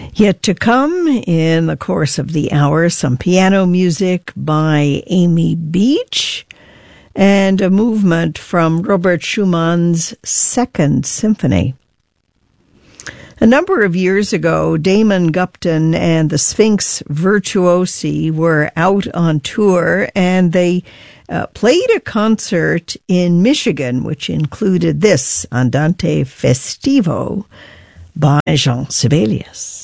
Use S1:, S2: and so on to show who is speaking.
S1: Yet to come in the course of the hour, some piano music by Amy Beach and a movement from Robert Schumann's Second Symphony. A number of years ago, Damon Gupton and the Sphinx Virtuosi were out on tour, and they played a concert in Michigan, which included this Andante Festivo by Jean Sibelius.